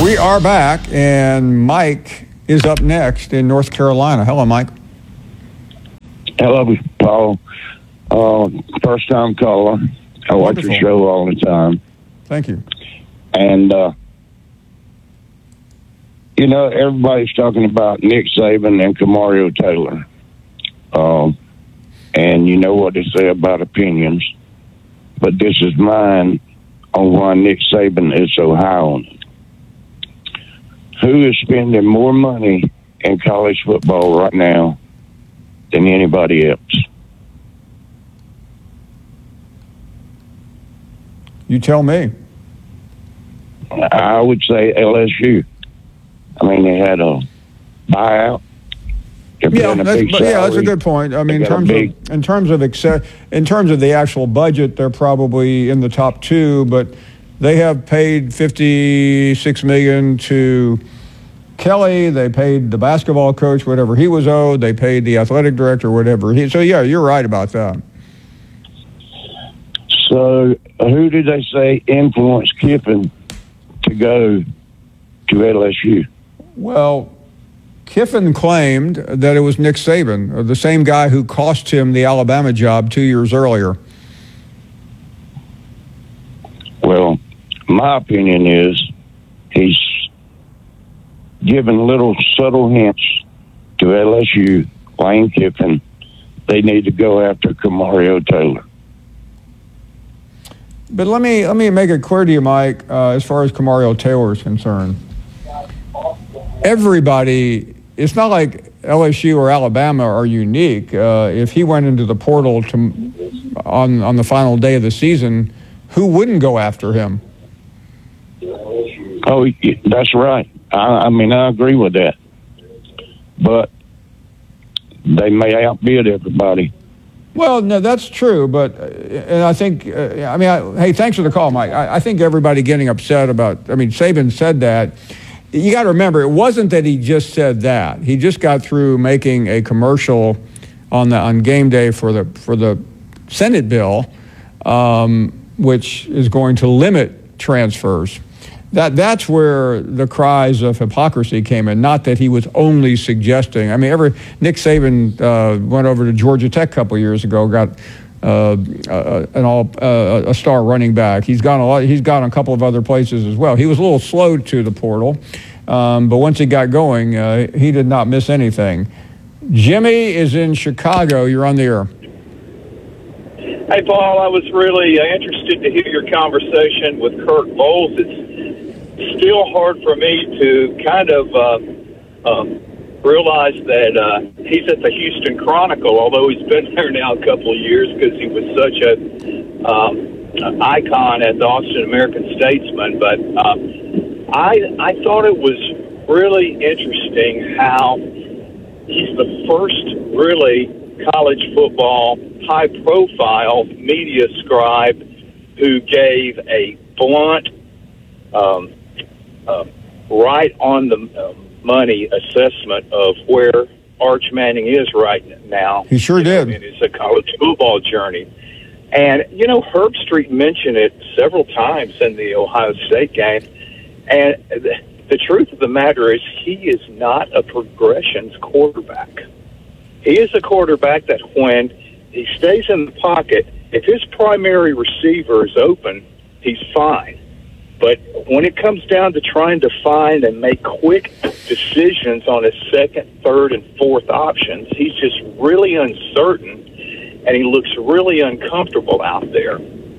We are back, and Mike is up next in North Carolina. Hello, Mike. Hello, Paul. First-time caller. I watch your show all the time. Thank you. And, everybody's talking about Nick Saban and Kamario Taylor. And you know what they say about opinions. But this is mine on why Nick Saban is so high on it. Who is spending more money in college football right now than anybody else? You tell me. I would say LSU. I mean, they had a buyout. That's a good point. I mean, in terms of the actual budget, they're probably in the top two, but they have paid $56 million to Kelly. They paid the basketball coach whatever he was owed. They paid the athletic director whatever he. So yeah, you're right about that. So who did they say influenced Kiffin to go to LSU? Well, Kiffin claimed that it was Nick Saban, the same guy who cost him the Alabama job 2 years earlier. Well, my opinion is he's given little subtle hints to LSU, Lane Kiffin, they need to go after Kamario Taylor. But let me make it clear to you, Mike, as far as Kamario Taylor is concerned. Everybody, it's not like LSU or Alabama are unique. If he went into the portal on the final day of the season, who wouldn't go after him? Oh, that's right. I mean, I agree with that. But they may outbid everybody. Well, no, that's true, but and I think, hey, thanks for the call, Mike. I think everybody getting upset about, Saban said that. You got to remember, it wasn't that he just said that. He just got through making a commercial on game day for the Senate bill, which is going to limit transfers. That's where the cries of hypocrisy came in, not that he was only suggesting. Nick Saban went over to Georgia Tech a couple years ago, got a star running back. He's gone a couple of other places as well. He was a little slow to the portal, but once he got going, he did not miss anything. Jimmy is in Chicago. You're on the air. Hey, Paul, I was really interested to hear your conversation with Kirk Bowles. It's still hard for me to kind of realize that he's at the Houston Chronicle, although he's been there now a couple of years because he was such an icon at the Austin American-Statesman. But I thought it was really interesting how he's the first really college football high-profile media scribe who gave a blunt, right on the money assessment of where Arch Manning is right now. He sure did. In his college football journey. And, Herb Street mentioned it several times in the Ohio State game. And the truth of the matter is he is not a progressions quarterback. He is a quarterback that when he stays in the pocket, if his primary receiver is open, he's fine. But when it comes down to trying to find and make quick decisions on his second, third, and fourth options, he's just really uncertain, and he looks really uncomfortable out there.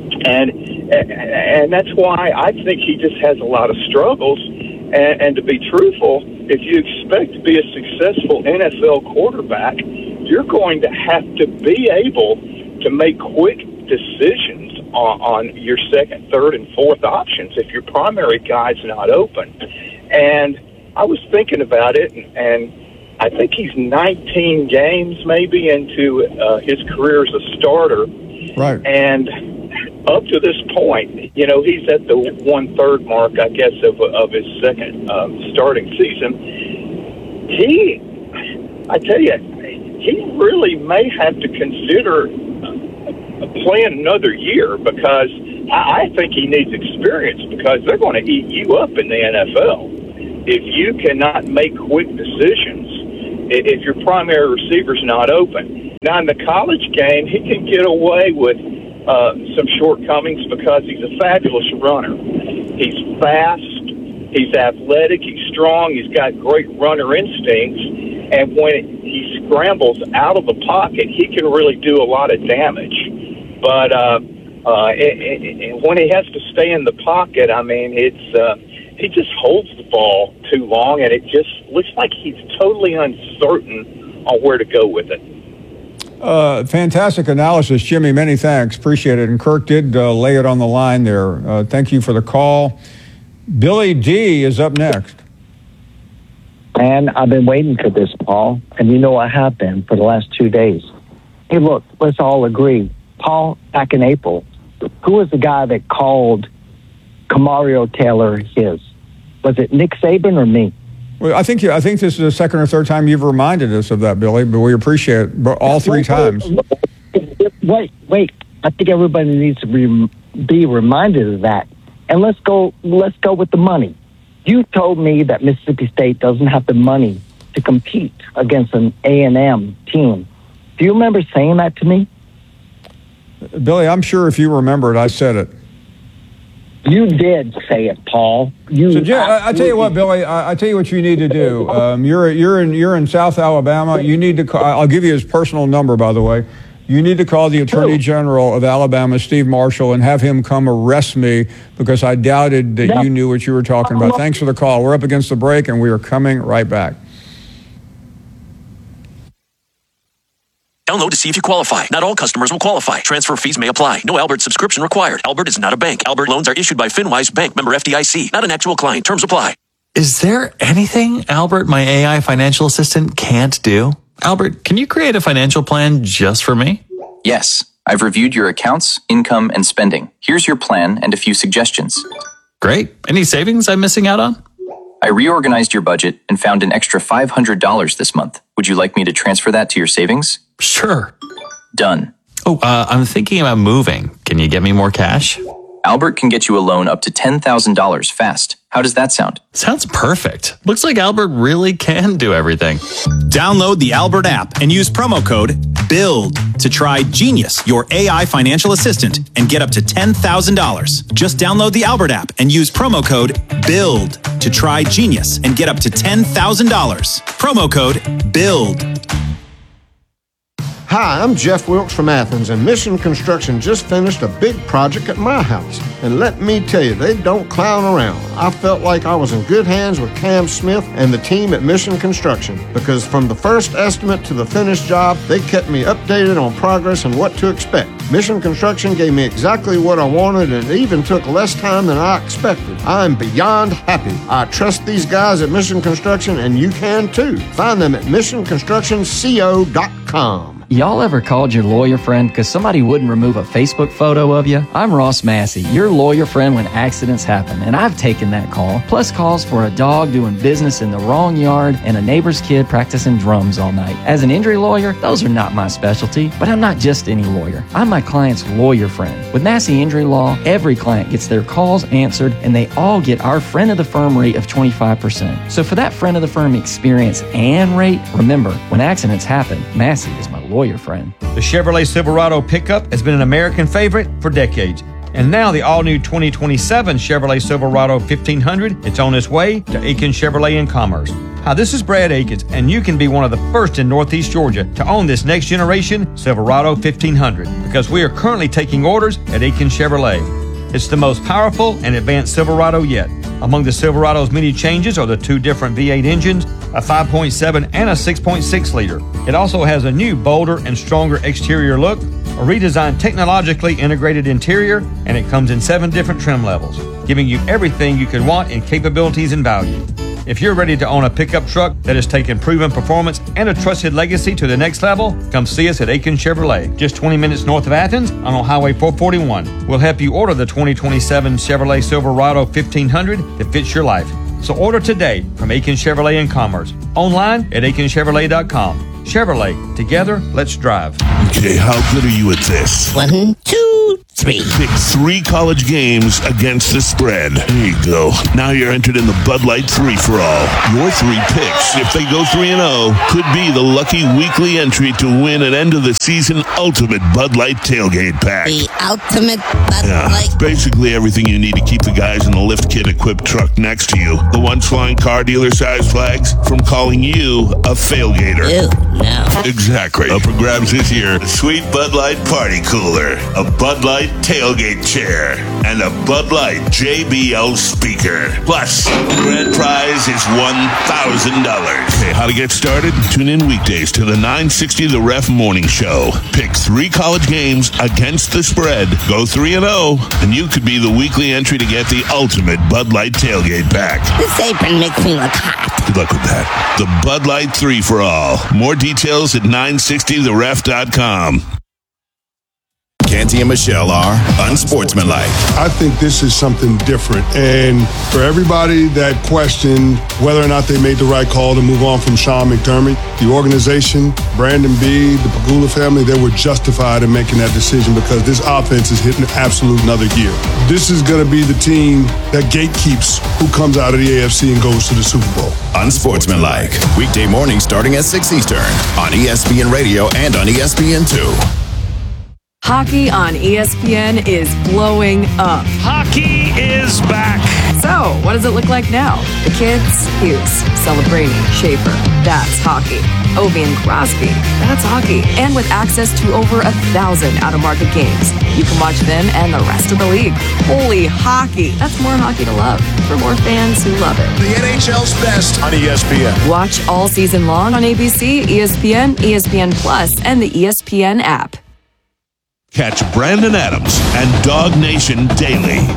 And that's why I think he just has a lot of struggles. And to be truthful, if you expect to be a successful NFL quarterback, you're going to have to be able to make quick decisions on your second, third, and fourth options if your primary guy's not open. And I was thinking about it, and I think he's 19 games maybe into his career as a starter. Right. And up to this point, he's at the 1/3 mark, I guess, of his second starting season. I tell you, he really may have to consider playing another year because I think he needs experience because they're going to eat you up in the NFL. If you cannot make quick decisions, if your primary receiver's not open. Now, in the college game, he can get away with some shortcomings because he's a fabulous runner. He's fast, he's athletic, he's strong, he's got great runner instincts, and when he scrambles out of the pocket, he can really do a lot of damage. But when he has to stay in the pocket, I mean, he just holds the ball too long, and it just looks like he's totally uncertain on where to go with it. Fantastic analysis, Jimmy. Many thanks. Appreciate it. And Kirk did lay it on the line there. Thank you for the call. Billy D is up next. And I've been waiting for this, Paul, and you know I have been for the last 2 days. Hey, look, let's all agree. Paul, back in April, who was the guy that called Kamario Taylor his? Was it Nick Saban or me? Well, I think this is the second or third time you've reminded us of that, Billy, but we appreciate it all three times. Wait. I think everybody needs to be reminded of that. And let's go with the money. You told me that Mississippi State doesn't have the money to compete against an A&M team. Do you remember saying that to me? Billy, I'm sure if you remember it, I said it. You did say it, Paul. I tell you what, Billy. I tell you what you need to do. You're in South Alabama. You need to call. I'll give you his personal number, by the way. You need to call the Attorney General of Alabama, Steve Marshall, and have him come arrest me because I doubted that you knew what you were talking about. Thanks for the call. We're up against the break, and we are coming right back. Download to see if you qualify. Not all customers will qualify. Transfer fees may apply. No Albert subscription required. Albert is not a bank. Albert loans are issued by FinWise Bank, member FDIC. Not an actual client. Terms apply. Is there anything Albert, my AI financial assistant, can't do? Albert, can you create a financial plan just for me? Yes. I've reviewed your accounts, income, and spending. Here's your plan and a few suggestions. Great. Any savings I'm missing out on? I reorganized your budget and found an extra $500 this month. Would you like me to transfer that to your savings? Sure. Done. Oh, I'm thinking about moving. Can you get me more cash? Albert can get you a loan up to $10,000 fast. How does that sound? Sounds perfect. Looks like Albert really can do everything. Download the Albert app and use promo code BUILD to try Genius, your AI financial assistant, and get up to $10,000. Just download the Albert app and use promo code BUILD to try Genius and get up to $10,000. Promo code BUILD. Hi, I'm Jeff Wilkes from Athens, and Mission Construction just finished a big project at my house. And let me tell you, they don't clown around. I felt like I was in good hands with Cam Smith and the team at Mission Construction, because from the first estimate to the finished job, they kept me updated on progress and what to expect. Mission Construction gave me exactly what I wanted, and it even took less time than I expected. I'm beyond happy. I trust these guys at Mission Construction, and you can too. Find them at missionconstructionco.com. Y'all ever called your lawyer friend because somebody wouldn't remove a Facebook photo of you? I'm Ross Massey, your lawyer friend when accidents happen, and I've taken that call, plus calls for a dog doing business in the wrong yard and a neighbor's kid practicing drums all night. As an injury lawyer, those are not my specialty, but I'm not just any lawyer. I'm my client's lawyer friend. With Massey Injury Law, every client gets their calls answered, and they all get our friend of the firm rate of 25%. So for that friend of the firm experience and rate, remember, when accidents happen, Massey is my lawyer friend. The Chevrolet Silverado pickup has been an American favorite for decades. And now the all-new 2027 Chevrolet Silverado 1500, it's on its way to Aiken Chevrolet in Commerce. Hi, this is Brad Akins, and you can be one of the first in Northeast Georgia to own this next generation Silverado 1500 because we are currently taking orders at Aiken Chevrolet. It's the most powerful and advanced Silverado yet. Among the Silverado's many changes are the two different V8 engines, a 5.7 and a 6.6 liter. It also has a new, bolder and stronger exterior look, a redesigned technologically integrated interior, and it comes in 7 different trim levels, giving you everything you could want in capabilities and value. If you're ready to own a pickup truck that has taken proven performance and a trusted legacy to the next level, come see us at Aiken Chevrolet, just 20 minutes north of Athens on Highway 441. We'll help you order the 2027 Chevrolet Silverado 1500 that fits your life. So order today from Aiken Chevrolet in Commerce, online at aikenchevrolet.com. Chevrolet, together, let's drive. Okay, how good are you at this? 1, 2, 3. Pick 3 college games against the spread. There you go. Now you're entered in the Bud Light 3-for-all. Your 3 picks, if they go 3-0, could be the lucky weekly entry to win an end-of-the-season ultimate Bud Light tailgate pack. The ultimate Bud Light. Basically everything you need to keep the guys in the lift kit equipped truck next to you. The ones flying car dealer-sized flags from calling you a failgater. Ew, no. Exactly. Up for grabs this year, a sweet Bud Light party cooler, a Bud Light tailgate chair, and a Bud Light JBL speaker. Plus, the grand prize is $1,000. Okay, how to get started? Tune in weekdays to the 960 The Ref Morning Show. Pick 3 college games against the spread. Go 3-0, and you could be the weekly entry to get the ultimate Bud Light tailgate pack. This apron makes me look hot. Good luck with that. The Bud Light 3-for-all. More details at 960theref.com. Canty and Michelle are unsportsmanlike. I think this is something different. And for everybody that questioned whether or not they made the right call to move on from Sean McDermott, the organization, Brandon Beede, the Pagula family, they were justified in making that decision because this offense is hitting absolute another gear. This is going to be the team that gatekeeps who comes out of the AFC and goes to the Super Bowl. Unsportsmanlike. Weekday mornings starting at 6 Eastern on ESPN Radio and on ESPN2. Hockey on ESPN is blowing up. Hockey is back. So, what does it look like now? The kids, Hughes, Celebrini, Schaefer, that's hockey. Ovi and Crosby, that's hockey. And with access to over 1,000 out-of-market games, you can watch them and the rest of the league. Holy hockey. That's more hockey to love for more fans who love it. The NHL's best on ESPN. Watch all season long on ABC, ESPN, ESPN Plus, and the ESPN app. Catch Brandon Adams and Dog Nation daily